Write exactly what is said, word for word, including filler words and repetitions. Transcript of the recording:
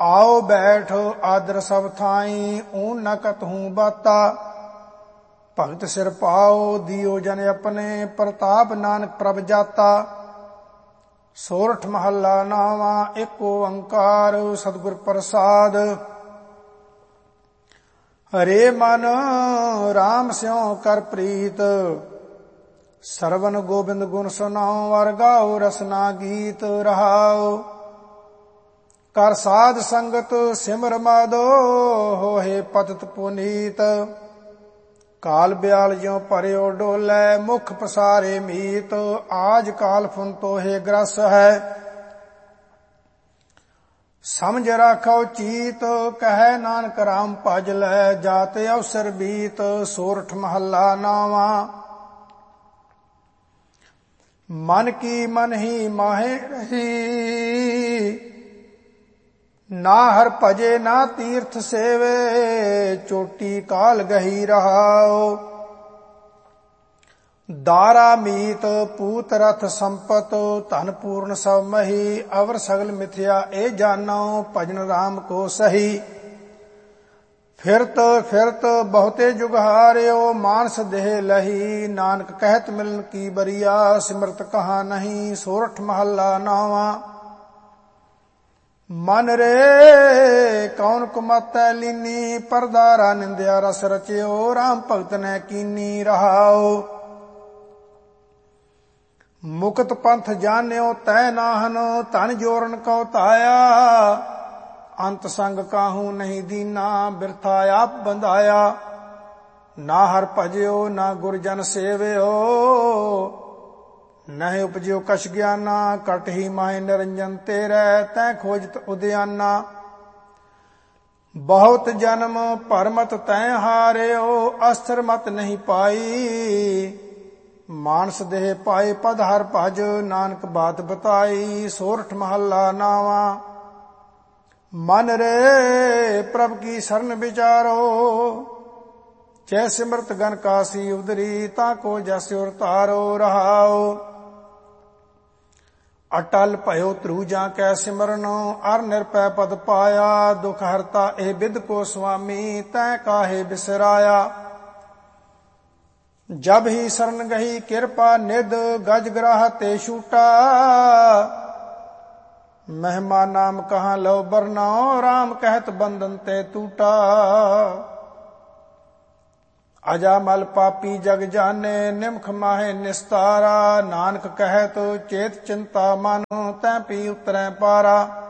आओ बैठ आदर सब थाई ऊन न कतहूँ बाता। भगत सिर पाओ दियो जन अपने प्रताप नानक प्रभ जाता। सोरठ महला नावा एक ओंकार सतगुर प्रसाद। हरे मन राम स्यों कर प्रीत सरवन गोबिंद गुण सुनाओ वर गाओ रसना गीत रहाओ। कर साध संगत सिमर माधो होहे पतित पुनीत। काल ब्याल ज्यों पर्यो डोलै मुख पसारे मीत। आज काल फुन तोहे ग्रस है समझ राखो चीत। कह नानक राम भज लै जाते अवसर बीत। सोरठ महला नावा मन की मन ही माहे रही ना हर भजे ना तीर्थ सेवे। चोटी काल गही रहाओ दारा मीत पूत रथ संपत धन पूर्ण सब मही। अवर सगल मिथ्या ए जानो भजन राम को सही। फिरत फिरत बहुते जुग हार्यो मानस देह लही। नानक कहत मिलन की बरिया सिमरत कहा नहीं। सोरठ महला नावा मन रे कौन कुमतै लीनी। परदारा निंदिया रस रचियो राम भगत ने कीनी रहाओ। मुकत पंथ जान्यो तै नाहन धन जोरन को ताया। अंत संग काहू नहीं दीना बिरथा आप बंधाया। ना हर भजयो ना गुरजन सेवयो नहीं उपजयो कछ ज्ञाना। कट ही माहे निरंजन तेरै तै खोजत उद्याना। बहुत जन्म परमत तै हार्यो अस्त्र मत नहीं पाई। मानस देह पाए पद हर भज नानक बात बताई। सोरठ महला नावा मन रे प्रभ की शरण विचारो। जय सिमरत गन कासी उदरी ताको जस उर तारो रहाओ। अटल भयो त्रुजा कै सिमरन अर निरपै पद पाया। दुख हरता ए बिद को स्वामी तै काहे बिसराया। जब ही शरण गही कृपा निध गज ग्राह ते छूटा। महिमा नाम कहाँ लो बरनाओ राम कहत बंधन ते टूटा। अजामल पापी जग जाने निमख माहे निस्तारा। नानक कहत चेत चिंता मन तै पी उतरै पारा।